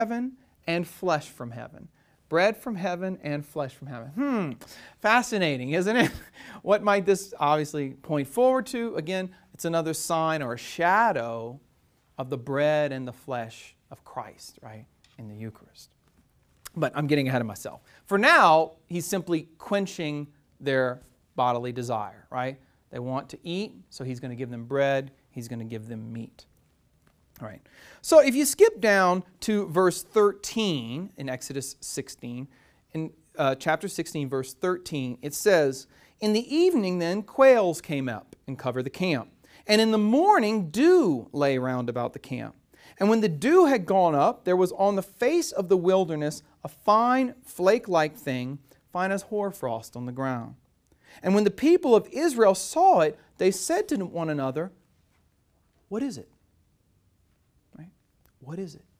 heaven and flesh from heaven. Bread from heaven and flesh from heaven. Fascinating, isn't it? What might this obviously point forward to? Again, it's another sign or a shadow of the bread and the flesh of Christ, right, in the Eucharist. But I'm getting ahead of myself. For now, he's simply quenching their bodily desire, right? They want to eat, so he's going to give them bread. He's going to give them meat. All right. So if you skip down to verse 13 in Exodus 16, in chapter 16, verse 13, it says, "In the evening then quails came up and covered the camp. And in the morning dew lay round about the camp. And when the dew had gone up, there was on the face of the wilderness a fine flake-like thing, fine as hoarfrost on the ground. And when the people of Israel saw it, they said to one another, 'What is it?'" Right? What is it?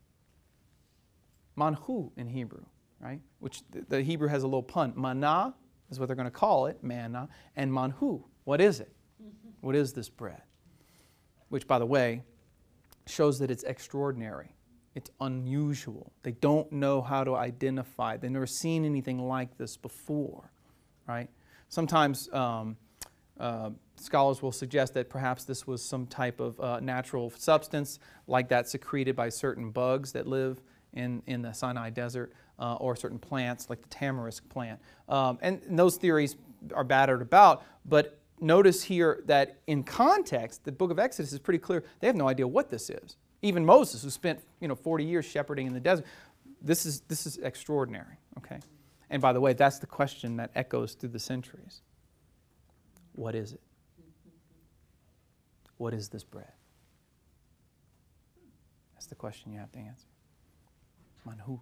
Manhu in Hebrew, right? Which the Hebrew has a little pun. Manna is what they're going to call it, manna, and manhu. What is it? What is this bread? Which, by the way, shows that it's extraordinary. It's unusual. They don't know how to identify. They've never seen anything like this before, right? Sometimes scholars will suggest that perhaps this was some type of natural substance like that secreted by certain bugs that live in the Sinai desert or certain plants like the tamarisk plant. And those theories are battered about, but notice here that in context, the book of Exodus is pretty clear. They have no idea what this is. Even Moses, who spent 40 years shepherding in the desert, this is extraordinary. Okay, and by the way, that's the question that echoes through the centuries. What is it? What is this bread? That's the question you have to answer. Manhu.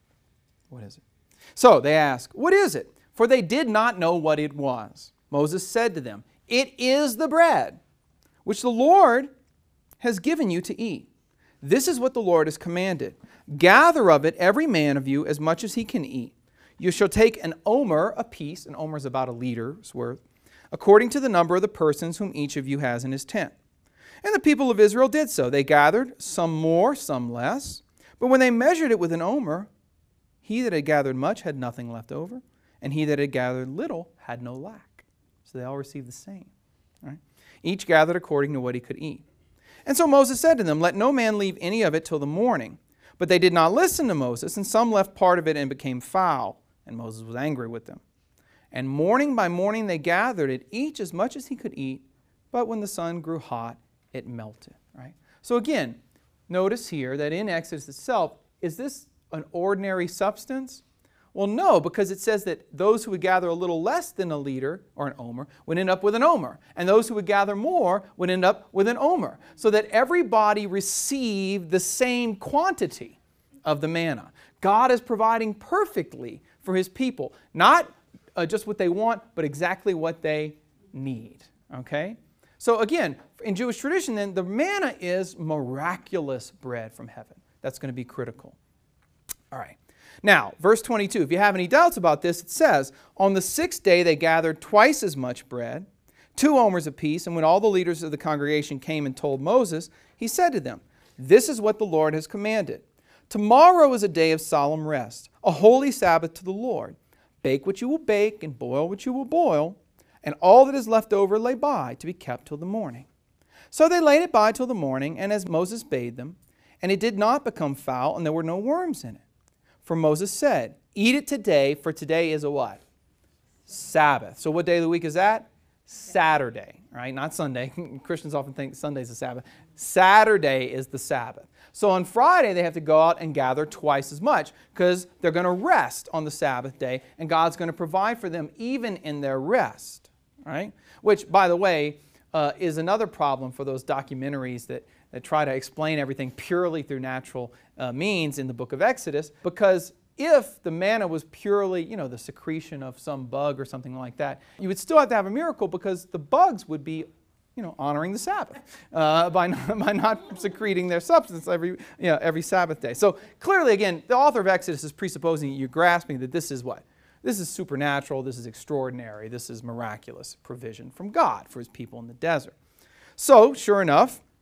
What is it? So they ask, "What is it?" For they did not know what it was. Moses said to them, "It is the bread which the Lord has given you to eat. This is what the Lord has commanded. Gather of it every man of you as much as he can eat. You shall take an omer apiece," an omer is about a liter's worth, "according to the number of the persons whom each of you has in his tent." And the people of Israel did so. They gathered, some more, some less. But when they measured it with an omer, he that had gathered much had nothing left over, and he that had gathered little had no lack. So they all received the same. Right? Each gathered according to what he could eat. And so Moses said to them, "Let no man leave any of it till the morning." But they did not listen to Moses, and some left part of it and became foul. And Moses was angry with them. And morning by morning they gathered it, each as much as he could eat. But when the sun grew hot, it melted. Right? So again, notice here that in Exodus itself, is this an ordinary substance? Well, no, because it says that those who would gather a little less than a liter, or an omer, would end up with an omer. And those who would gather more would end up with an omer. So that everybody received the same quantity of the manna. God is providing perfectly for His people. Not just what they want, but exactly what they need. Okay? So again, in Jewish tradition then, the manna is miraculous bread from heaven. That's going to be critical. All right. Now, verse 22, if you have any doubts about this, it says, "On the 6th day they gathered twice as much bread, 2 omers apiece, and when all the leaders of the congregation came and told Moses, he said to them, 'This is what the Lord has commanded. Tomorrow is a day of solemn rest, a holy Sabbath to the Lord. Bake what you will bake and boil what you will boil, and all that is left over lay by to be kept till the morning.' So they laid it by till the morning, and as Moses bade them, and it did not become foul, and there were no worms in it. For Moses said, 'Eat it today, for today is a what? Sabbath.'" So what day of the week is that? Saturday, right? Not Sunday. Christians often think Sunday's the Sabbath. Saturday is the Sabbath. So on Friday, they have to go out and gather twice as much because they're going to rest on the Sabbath day, and God's going to provide for them even in their rest, right? Which, by the way, is another problem for those documentaries that try to explain everything purely through natural means in the book of Exodus, because if the manna was purely, the secretion of some bug or something like that, you would still have to have a miracle because the bugs would be, honoring the Sabbath by not secreting their substance every Sabbath day. So clearly, again, the author of Exodus is presupposing you're grasping that this is what? This is supernatural, this is extraordinary, this is miraculous provision from God for His people in the desert. So, sure enough,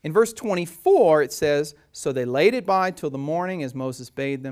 In verse 24 it says, "So they laid it by till the morning as Moses bade them.